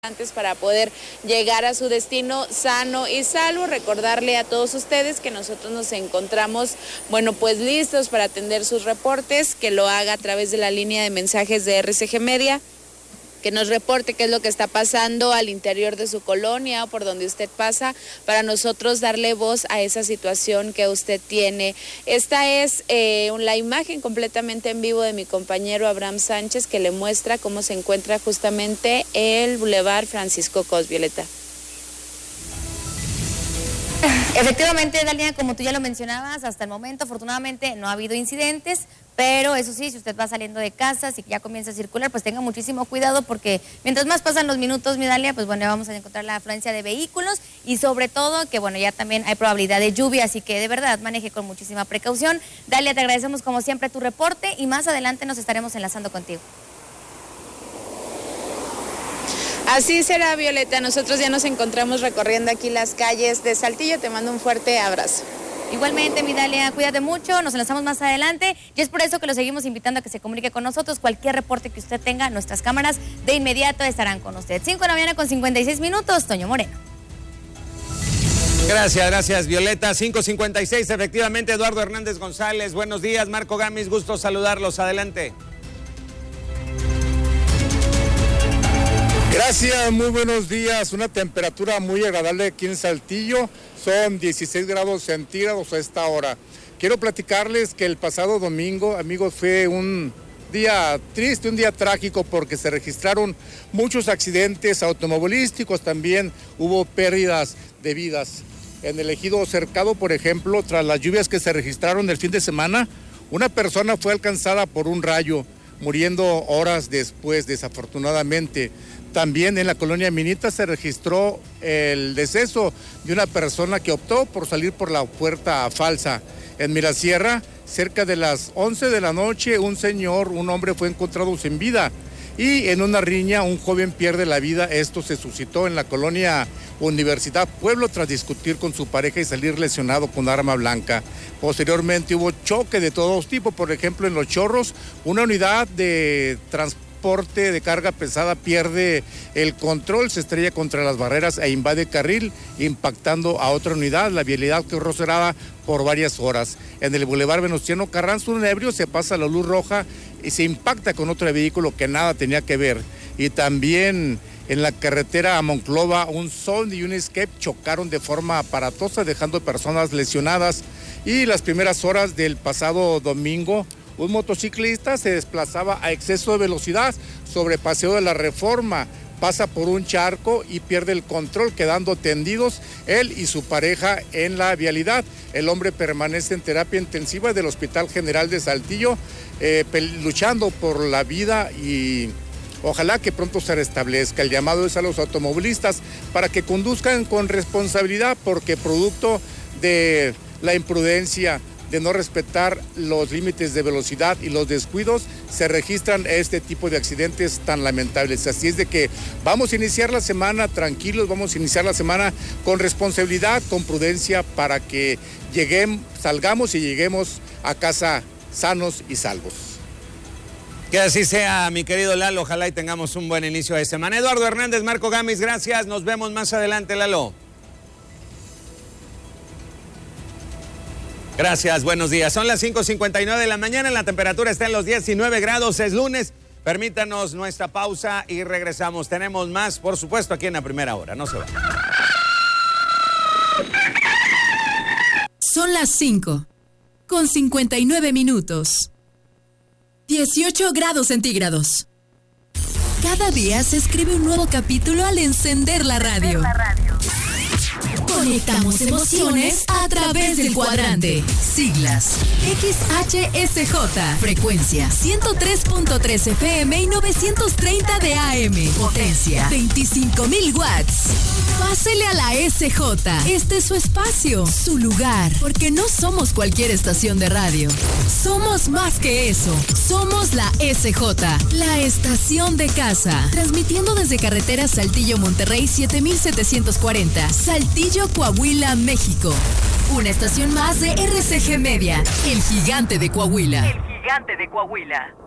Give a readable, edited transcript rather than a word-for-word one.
para poder llegar a su destino sano y salvo. Recordarle a todos ustedes que nosotros nos encontramos, pues listos para atender sus reportes, que lo haga a través de la línea de mensajes de RCG Media, que nos reporte qué es lo que está pasando al interior de su colonia o por donde usted pasa, para nosotros darle voz a esa situación que usted tiene. Esta es la imagen completamente en vivo de mi compañero Abraham Sánchez, que le muestra cómo se encuentra justamente el Boulevard Francisco Cos, Violeta. Efectivamente, Dalia, como tú ya lo mencionabas, hasta el momento afortunadamente no ha habido incidentes, pero eso sí, si usted va saliendo de casa, si ya comienza a circular, pues tenga muchísimo cuidado, porque mientras más pasan los minutos, mi Dalia, pues ya vamos a encontrar la afluencia de vehículos y sobre todo que ya también hay probabilidad de lluvia, así que de verdad maneje con muchísima precaución. Dalia, te agradecemos como siempre tu reporte y más adelante nos estaremos enlazando contigo. Así será, Violeta. Nosotros ya nos encontramos recorriendo aquí las calles de Saltillo. Te mando un fuerte abrazo. Igualmente, mi Dalia, cuídate mucho, nos enlazamos más adelante y es por eso que lo seguimos invitando a que se comunique con nosotros. Cualquier reporte que usted tenga, nuestras cámaras de inmediato estarán con usted. 5 de la mañana con 56 minutos, Toño Moreno. Gracias, Violeta. 5:56, efectivamente, Eduardo Hernández González. Buenos días, Marco Gamis, gusto saludarlos. Adelante. Gracias, muy buenos días. Una temperatura muy agradable aquí en Saltillo. Son 16 grados centígrados a esta hora. Quiero platicarles que el pasado domingo, amigos, fue un día triste, un día trágico, porque se registraron muchos accidentes automovilísticos. También hubo pérdidas de vidas. En el ejido Cercado, por ejemplo, tras las lluvias que se registraron el fin de semana, una persona fue alcanzada por un rayo, muriendo horas después, desafortunadamente. También en la colonia Minita se registró el deceso de una persona que optó por salir por la puerta falsa. En Mirasierra, cerca de las 11 de la noche, un hombre fue encontrado sin vida. Y en una riña, un joven pierde la vida. Esto se suscitó en la colonia Universidad Pueblo tras discutir con su pareja y salir lesionado con arma blanca. Posteriormente hubo choque de todos tipos. Por ejemplo, en Los Chorros, una unidad de transporte de carga pesada pierde el control, se estrella contra las barreras e invade carril, impactando a otra unidad. La vialidad quedó cerrada por varias horas. En el Boulevard Venustiano Carranzo, un ebrio se pasa la luz roja y se impacta con otro vehículo que nada tenía que ver. Y también en la carretera a Monclova, un Sound y un Escape chocaron de forma aparatosa, dejando personas lesionadas. Y las primeras horas del pasado domingo, un motociclista se desplazaba a exceso de velocidad sobre Paseo de la Reforma, pasa por un charco y pierde el control, quedando tendidos él y su pareja en la vialidad. El hombre permanece en terapia intensiva del Hospital General de Saltillo, luchando por la vida y ojalá que pronto se restablezca. El llamado es a los automovilistas para que conduzcan con responsabilidad, porque producto de la imprudencia, de no respetar los límites de velocidad y los descuidos, se registran este tipo de accidentes tan lamentables. Así es de que vamos a iniciar la semana tranquilos, vamos a iniciar la semana con responsabilidad, con prudencia, para que salgamos y lleguemos a casa sanos y salvos. Que así sea, mi querido Lalo, ojalá y tengamos un buen inicio de semana. Eduardo Hernández, Marco Gamis, gracias, nos vemos más adelante, Lalo. Gracias, buenos días. Son las 5:59 de la mañana, la temperatura está en los 19 grados, es lunes. Permítanos nuestra pausa y regresamos. Tenemos más, por supuesto, aquí en la primera hora. No se va. Son las 5:59. 18 grados centígrados. Cada día se escribe un nuevo capítulo al encender la radio. Conectamos emociones a través del cuadrante. Siglas: XHSJ. Frecuencia: 103.3 FM y 930 de AM. Potencia: 25,000 watts. Pásele a la SJ. Este es su espacio, su lugar. Porque no somos cualquier estación de radio. Somos más que eso. Somos la SJ, la estación de casa. Transmitiendo desde carretera Saltillo-Monterrey 7740. Saltillo, Coahuila, México. Una estación más de RCG Media, el gigante de Coahuila. El gigante de Coahuila.